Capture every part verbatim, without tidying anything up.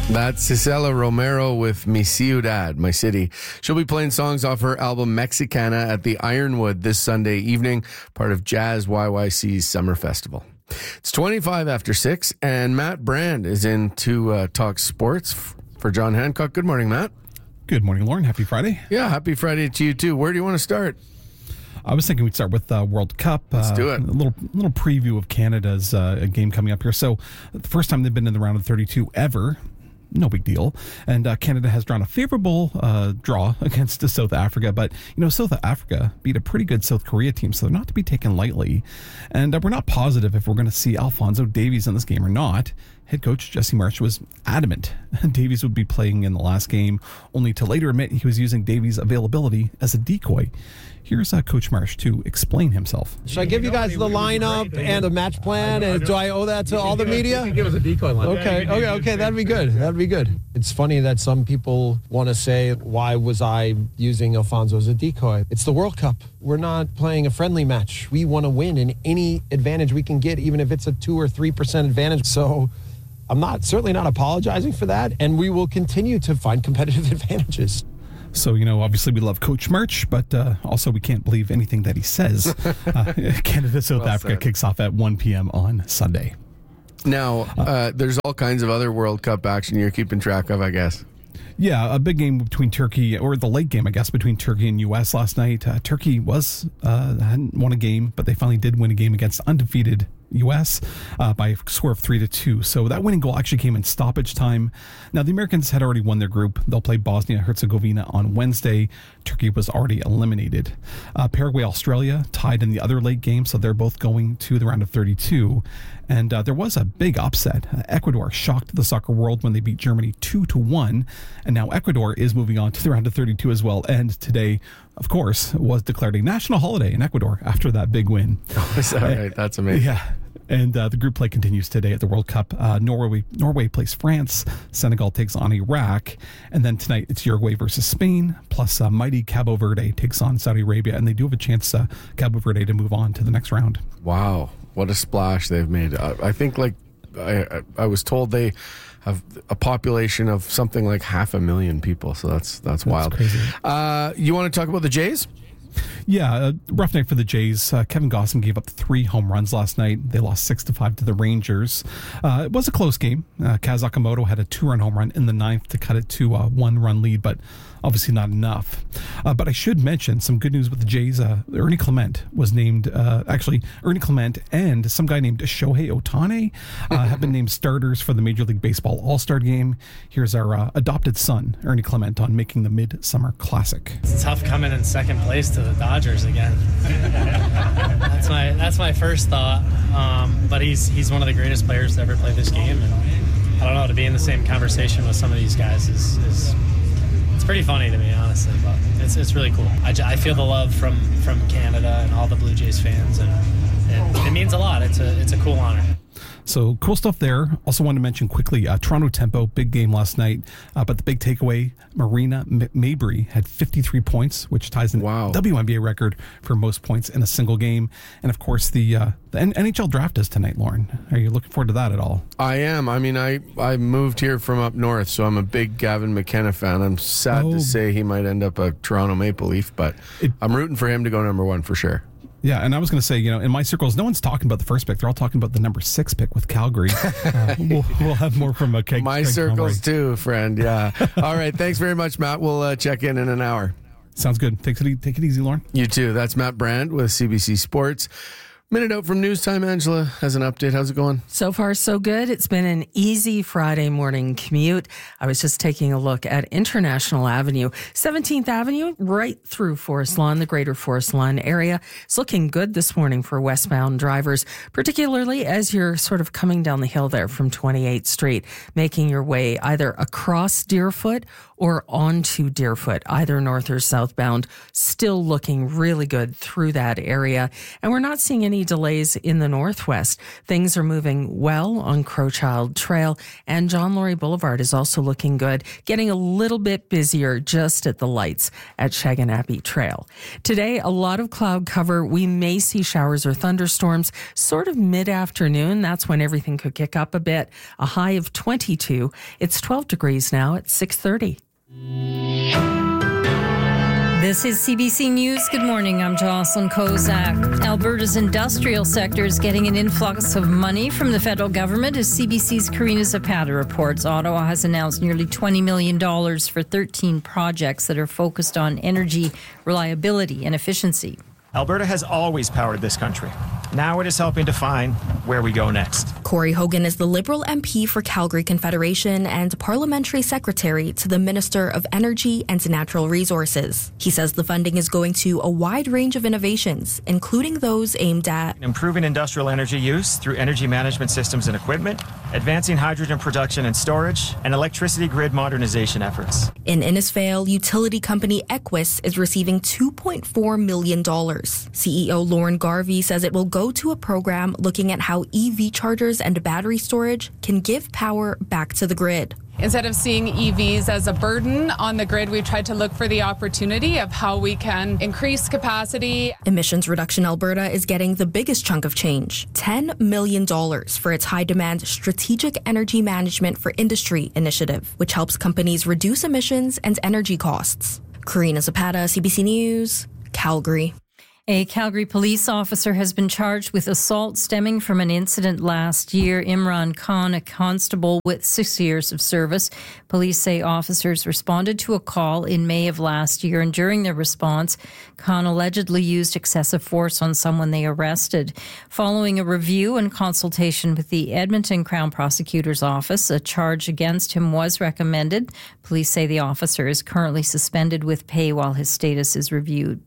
That's Cicela Romero with Mi Ciudad, My City. She'll be playing songs off her album Mexicana at the Ironwood this Sunday evening, part of Jazz Y Y C's Summer Festival. It's twenty-five after six, and Matt Brand is in to uh, talk sports f- for John Hancock. Good morning, Matt. Good morning, Lauren. Happy Friday. Yeah, happy Friday to you too. Where do you want to start? I was thinking we'd start with uh, World Cup. Let's uh, do it. A little little preview of Canada's uh, game coming up here. So the first time they've been in the round of thirty-two ever. No big deal. And uh, Canada has drawn a favorable uh, draw against South Africa. But, you know, South Africa beat a pretty good South Korea team, so they're not to be taken lightly. And uh, we're not positive if we're going to see Alphonso Davies in this game or not. Head coach Jesse Marsch was adamant Davies would be playing in the last game, only to later admit he was using Davies' availability as a decoy. Here's uh, Coach Marsch to explain himself. Should I give you guys the lineup and the match plan? And do I owe that to all the media? Give us a decoy line. Okay, okay, okay. That'd be good. That'd be good. It's funny that some people want to say, why was I using Alfonso as a decoy? It's the World Cup. We're not playing a friendly match. We want to win in any advantage we can get, even if it's a two or three percent advantage. So I'm not certainly not apologizing for that. And we will continue to find competitive advantages. So, you know, obviously we love Coach Marsch, but uh, also we can't believe anything that he says. uh, Canada, South well Africa said. Kicks off at one p.m. on Sunday. Now, uh, there's all kinds of other World Cup action you're keeping track of, I guess. Yeah, a big game between Turkey, or the late game, I guess, between Turkey and U S last night. Uh, Turkey was uh, hadn't won a game, but they finally did win a game against undefeated U S uh, by a score of three to two. So that winning goal actually came in stoppage time. Now the Americans had already won their group. They'll play Bosnia Herzegovina on Wednesday. Turkey was already eliminated. Uh, Paraguay, Australia tied in the other late game, so they're both going to the round of thirty-two. And uh, there was a big upset. Uh, Ecuador shocked the soccer world when they beat Germany two to one, and now Ecuador is moving on to the round of thirty-two as well. And today, of course, was declared a national holiday in Ecuador after that big win. Oh, is that right? That's amazing. Yeah. And uh, the group play continues today at the World Cup. Uh, Norway Norway plays France. Senegal takes on Iraq. And then tonight it's Uruguay versus Spain. Plus uh, mighty Cabo Verde takes on Saudi Arabia. And they do have a chance, uh, Cabo Verde, to move on to the next round. Wow. What a splash they've made. Uh, I think, like, I, I was told they have a population of something like half a million people. So that's that's, that's wild. Crazy. Uh, you want to talk about the Jays? Yeah, uh, rough night for the Jays. Uh, Kevin Gossam gave up three home runs last night. They lost six to five to the Rangers. Uh, it was a close game. Uh, Kaz Akamoto had a two-run home run in the ninth to cut it to a one-run lead, but obviously not enough. Uh, but I should mention some good news with the Jays. Uh, Ernie Clement was named, uh, actually, Ernie Clement and some guy named Shohei Ohtani uh, have been named starters for the Major League Baseball All-Star Game. Here's our uh, adopted son, Ernie Clement, on making the Midsummer Classic. It's tough coming in second place to the Dodgers again. that's my that's my first thought. Um, but he's he's one of the greatest players to ever play this game, and I don't know, to be in the same conversation with some of these guys is is it's pretty funny to me, honestly. But it's it's really cool. I, I feel the love from from Canada and all the Blue Jays fans, and, and it means a lot. It's a it's a cool honor. So cool stuff there. Also wanted to mention quickly, uh, Toronto Tempo, big game last night. Uh, but the big takeaway, Marina M- Mabry had fifty-three points, which ties in wow. W N B A record for most points in a single game. And of course, the uh, the N- NHL draft is tonight, Lauren. Are you looking forward to that at all? I am. I mean, I, I moved here from up north, so I'm a big Gavin McKenna fan. I'm sad oh. to say he might end up a Toronto Maple Leaf, but it, I'm rooting for him to go number one for sure. Yeah, and I was going to say, you know, in my circles, no one's talking about the first pick. They're all talking about the number six pick with Calgary. Uh, we'll, we'll have more from a Keg. My Keg circles Comrie. too, friend. Yeah. All right. Thanks very much, Matt. We'll uh, check in in an hour. Sounds good. Take it, take it easy, Lauren. You too. That's Matt Brand with C B C Sports. Minute out from news time. Angela has an update. How's it going? So far, so good. It's been an easy Friday morning commute. I was just taking a look at International Avenue, seventeenth Avenue, right through Forest Lawn, the greater Forest Lawn area. It's looking good this morning for westbound drivers, particularly as you're sort of coming down the hill there from twenty-eighth Street, making your way either across Deerfoot or onto Deerfoot, either north or southbound. Still looking really good through that area. And we're not seeing any delays in the northwest. Things are moving well on Crowchild Trail, and John Laurie Boulevard is also looking good, getting a little bit busier just at the lights at Shaganappi Trail. Today, a lot of cloud cover. We may see showers or thunderstorms sort of mid-afternoon. That's when everything could kick up a bit. A high of twenty-two. It's twelve degrees now at six thirty. This is C B C News. Good morning. I'm Jocelyn Kozak. Alberta's industrial sector is getting an influx of money from the federal government. As C B C's Karina Zapata reports, Ottawa has announced nearly twenty million dollars for thirteen projects that are focused on energy reliability and efficiency. Alberta has always powered this country. Now it is helping define where we go next. Corey Hogan is the Liberal M P for Calgary Confederation and Parliamentary Secretary to the Minister of Energy and Natural Resources. He says the funding is going to a wide range of innovations, including those aimed at improving industrial energy use through energy management systems and equipment, advancing hydrogen production and storage, and electricity grid modernization efforts. In Innisfail, utility company Equus is receiving two point four million dollars. C E O Lauren Garvey says it will go to a program looking at how E V chargers and battery storage can give power back to the grid. Instead of seeing E Vs as a burden on the grid, we've tried to look for the opportunity of how we can increase capacity. Emissions Reduction Alberta is getting the biggest chunk of change, ten million dollars for its high-demand Strategic Energy Management for Industry initiative, which helps companies reduce emissions and energy costs. Karina Zapata, C B C News, Calgary. A Calgary police officer has been charged with assault stemming from an incident last year. Imran Khan, a constable with six years of service. Police say officers responded to a call in May of last year, and during their response, Khan allegedly used excessive force on someone they arrested. Following a review and consultation with the Edmonton Crown Prosecutor's Office, a charge against him was recommended. Police say the officer is currently suspended with pay while his status is reviewed.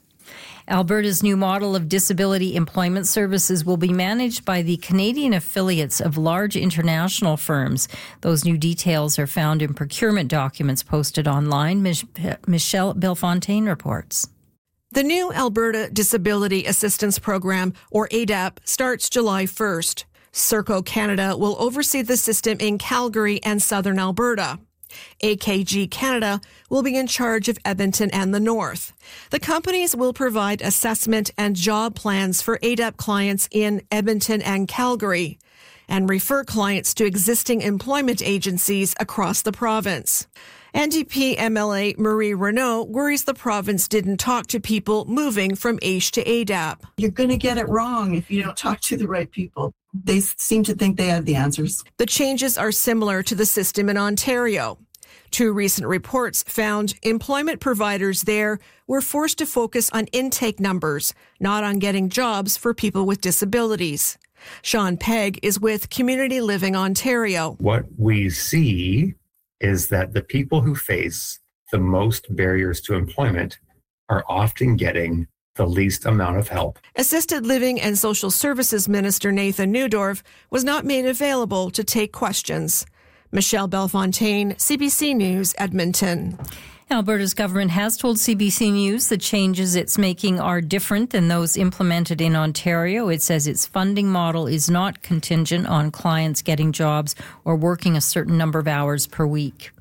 Alberta's new model of disability employment services will be managed by the Canadian affiliates of large international firms. Those new details are found in procurement documents posted online. Mich- Michelle Belfontaine reports. The new Alberta Disability Assistance Program, or A D A P, starts July first. Serco Canada will oversee the system in Calgary and southern Alberta. A K G Canada will be in charge of Edmonton and the North. The companies will provide assessment and job plans for A D A P clients in Edmonton and Calgary and refer clients to existing employment agencies across the province. N D P M L A Marie Renault worries the province didn't talk to people moving from A I S H to A D A P. You're going to get it wrong if you don't talk to the right people. They seem to think they have the answers. The changes are similar to the system in Ontario. Two recent reports found employment providers there were forced to focus on intake numbers, not on getting jobs for people with disabilities. Sean Pegg is with Community Living Ontario. What we see is that the people who face the most barriers to employment are often getting the least amount of help. Assisted Living and Social Services Minister Nathan Neudorf was not made available to take questions. Michelle Belfontaine, C B C News, Edmonton. Alberta's government has told C B C News the changes it's making are different than those implemented in Ontario. It says its funding model is not contingent on clients getting jobs or working a certain number of hours per week.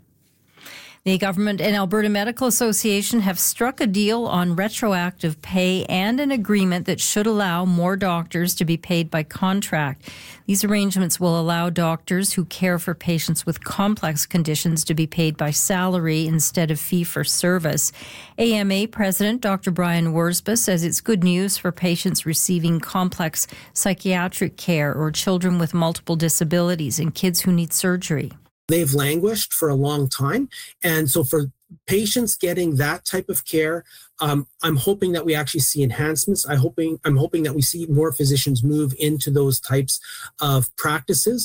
The government and Alberta Medical Association have struck a deal on retroactive pay and an agreement that should allow more doctors to be paid by contract. These arrangements will allow doctors who care for patients with complex conditions to be paid by salary instead of fee for service. A M A President Doctor Brian Wurzba says it's good news for patients receiving complex psychiatric care or children with multiple disabilities and kids who need surgery. They've languished for a long time. And so for patients getting that type of care, um, I'm hoping that we actually see enhancements. I hoping, I'm hoping that we see more physicians move into those types of practices.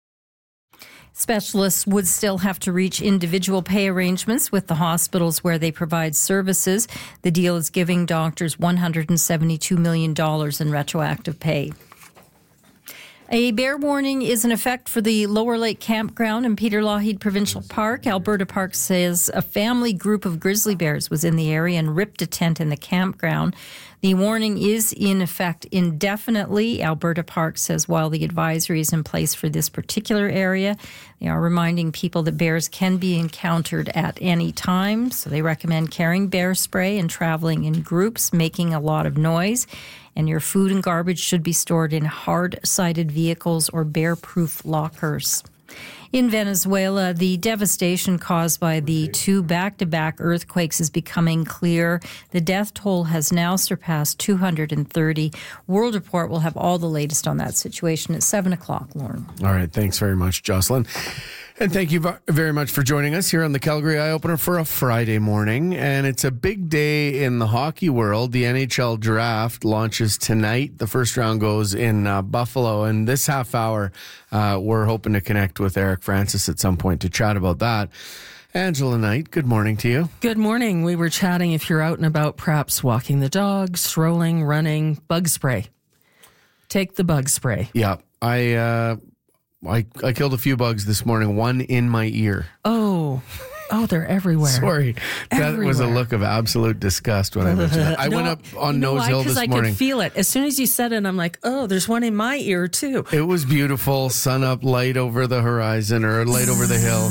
Specialists would still have to reach individual pay arrangements with the hospitals where they provide services. The deal is giving doctors one hundred seventy-two million dollars in retroactive pay. A bear warning is in effect for the Lower Lake Campground in Peter Lougheed Provincial Park. Alberta Park says a family group of grizzly bears was in the area and ripped a tent in the campground. The warning is in effect indefinitely. Alberta Park says while the advisory is in place for this particular area, they are reminding people that bears can be encountered at any time. So they recommend carrying bear spray and traveling in groups, making a lot of noise. And your food and garbage should be stored in hard-sided vehicles or bear-proof lockers. In Venezuela, the devastation caused by the two back-to-back earthquakes is becoming clear. The death toll has now surpassed two hundred thirty. World Report will have all the latest on that situation at seven o'clock, Lauren. All right. Thanks very much, Jocelyn. And thank you very much for joining us here on the Calgary Eye Opener for a Friday morning. And it's a big day in the hockey world. The N H L draft launches tonight. The first round goes in uh, Buffalo. And this half hour, uh, we're hoping to connect with Eric Francis at some point to chat about that. Angela Knight, good morning to you. Good morning. We were chatting if you're out and about, perhaps walking the dog, strolling, running, bug spray. Take the bug spray. Yeah. I... Uh, I, I killed a few bugs this morning, one in my ear. Oh, oh, they're everywhere. Sorry. That everywhere. was a look of absolute disgust when I mentioned that. I no, went up on you know Nose why? Hill this I morning. I could feel it. As soon as you said it, I'm like, oh, there's one in my ear too. It was beautiful. Sun up, light over the horizon or light over the hill.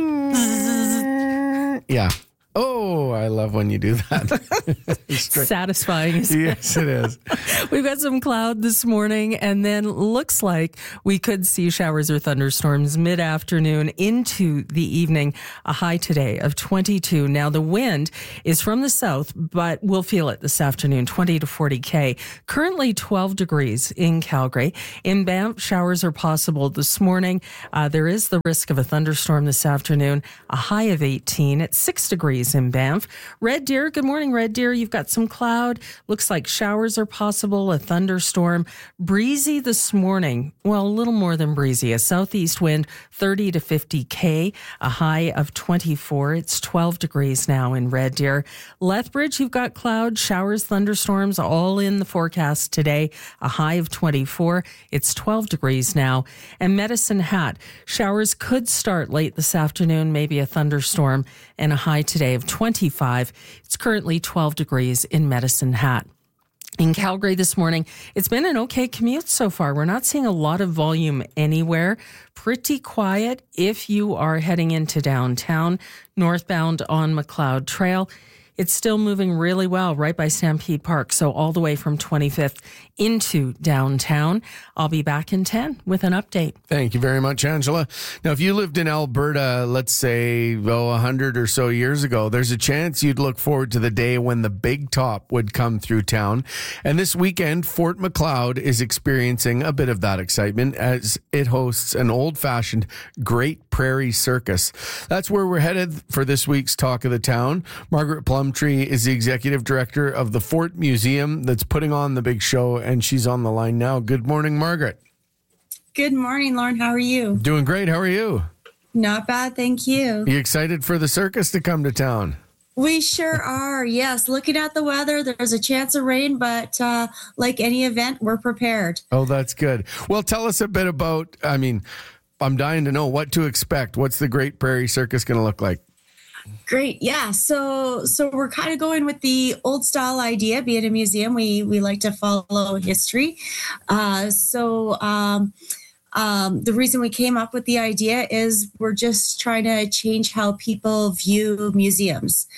Yeah. Oh, I love when you do that. Satisfying. Isn't yes, it is. We've got some cloud this morning, and then looks like we could see showers or thunderstorms mid-afternoon into the evening. A high today of twenty-two. Now, the wind is from the south, but we'll feel it this afternoon, twenty to forty K. Currently twelve degrees in Calgary. In Banff, showers are possible this morning. Uh, there is the risk of a thunderstorm this afternoon. A high of eighteen at six degrees in Banff. Red Deer, good morning, Red Deer. You've got some cloud. Looks like showers are possible, a thunderstorm. Breezy this morning. Well, a little more than breezy. A southeast wind, thirty to fifty K, a high of twenty-four. It's twelve degrees now in Red Deer. Lethbridge, you've got cloud, showers, thunderstorms, all in the forecast today. A high of twenty-four. It's twelve degrees now. And Medicine Hat, showers could start late this afternoon, maybe a thunderstorm, and a high today of twenty-five. It's currently twelve degrees in Medicine Hat. In Calgary this morning, it's been an okay commute so far. We're not seeing a lot of volume anywhere. Pretty quiet if you are heading into downtown, northbound on McLeod Trail. It's still moving really well right by Stampede Park, so all the way from twenty-fifth into downtown. I'll be back in ten with an update. Thank you very much, Angela. Now, if you lived in Alberta, let's say, oh, one hundred or so years ago, there's a chance you'd look forward to the day when the Big Top would come through town. And this weekend, Fort Macleod is experiencing a bit of that excitement as it hosts an old-fashioned Great Prairie Circus. That's where we're headed for this week's Talk of the Town. Margaret Plumtree is the executive director of the Fort Museum that's putting on the big show, and she's on the line now. Good morning, Margaret. Good morning, Lauren. How are you? Doing great. How are you? Not bad, thank you. Are you excited for the circus to come to town? We sure are, yes. Looking at the weather, there's a chance of rain, but uh, like any event, we're prepared. Oh, that's good. Well, tell us a bit about, I mean, I'm dying to know what to expect. What's the Great Prairie Circus going to look like? Great. Yeah. So so we're kind of going with the old style idea. Being a museum, we we like to follow history. Uh, so um, um, the reason we came up with the idea is we're just trying to change how people view museums.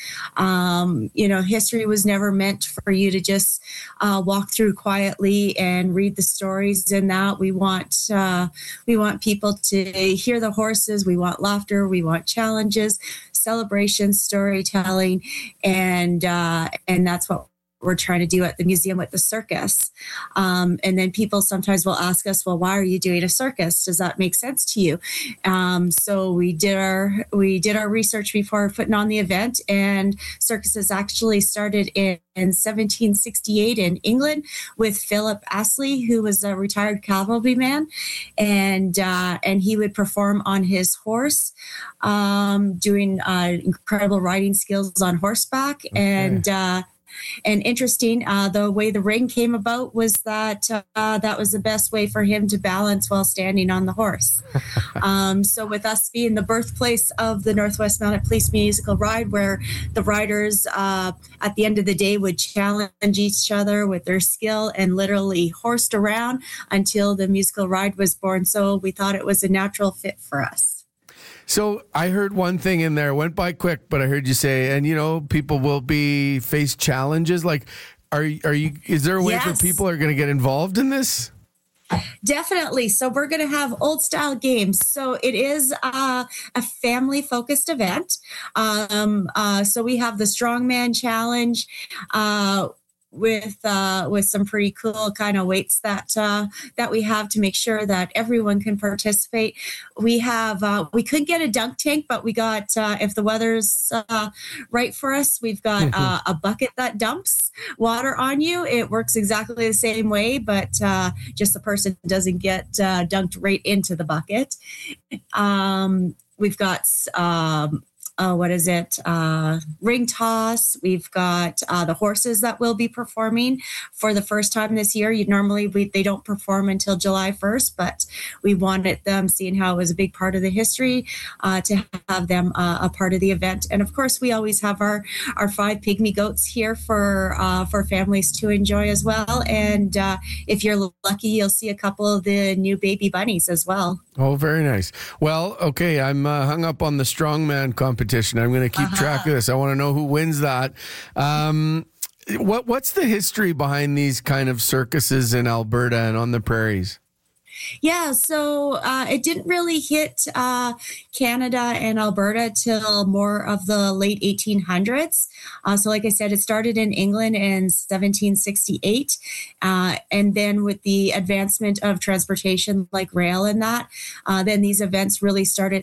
Um, you know, history was never meant for you to just uh, walk through quietly and read the stories and that. We want uh, we want people to hear the horses. We want laughter. We want challenges, celebration, storytelling, and uh, and that's what we're trying to do at the museum with the circus. Um, and then people sometimes will ask us, well, why are you doing a circus? Does that make sense to you? Um, so we did our we did our research before putting on the event, and circuses actually started in, in seventeen sixty-eight in England with Philip Astley, who was a retired cavalryman, and uh, and he would perform on his horse, um, doing uh, incredible riding skills on horseback, okay. and uh, and interesting. Uh, the way the ring came about was that uh, that was the best way for him to balance while standing on the horse. um, so with us being the birthplace of the Northwest Mounted Police Musical Ride, where the riders uh, at the end of the day would challenge each other with their skill and literally horsed around until the musical ride was born. So we thought it was a natural fit for us. So I heard one thing in there, went by quick, but I heard you say, and you know, people will be face challenges. Like, are are you? Is there a way Yes. for people are going to get involved in this? Definitely. So we're going to have old style games. So it is uh, a family focused event. Um, uh, so we have the Strongman Challenge. Uh, with uh with some pretty cool kind of weights that uh that we have to make sure that everyone can participate. We have uh we could get a dunk tank, but we got uh if the weather's uh right for us, we've got uh, a bucket that dumps water on you. It works exactly the same way, but uh just the person doesn't get uh dunked right into the bucket. Um we've got um Uh, what is it? Uh, ring toss. We've got uh, the horses that will be performing for the first time this year. You normally we, they don't perform until July first, but we wanted them, seeing how it was a big part of the history, uh, to have them uh, a part of the event. And of course, we always have our our five pygmy goats here for uh, for families to enjoy as well. And uh, if you're lucky, you'll see a couple of the new baby bunnies as well. Oh, very nice. Well, okay, I'm uh, hung up on the strongman competition. I'm going to keep uh-huh. track of this. I want to know who wins that. Um, what What's the history behind these kind of circuses in Alberta and on the prairies? Yeah, so uh, it didn't really hit uh, Canada and Alberta till more of the late eighteen hundreds. Uh, so like I said, it started in England in seventeen sixty-eight. Uh, and then with the advancement of transportation like rail and that, uh, then these events really started